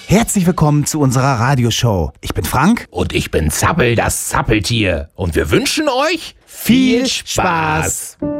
Herzlich willkommen zu unserer Radioshow. Ich bin Frank. Und ich bin Zappel, das Zappeltier. Und wir wünschen euch viel Spaß.